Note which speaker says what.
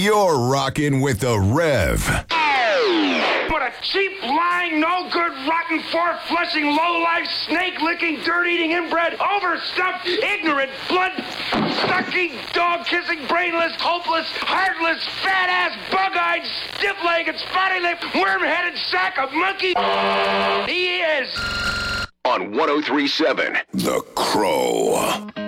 Speaker 1: You're rocking with the Rev.
Speaker 2: What a cheap, lying, no-good, rotten, four-flushing, low-life, snake-licking, dirt-eating, inbred, overstuffed, ignorant, blood-sucking, dog-kissing, brainless, hopeless, heartless, fat-ass, bug-eyed, stiff-legged, spotty-lipped, worm-headed sack of monkey he is.
Speaker 1: On 103.7 The Crow.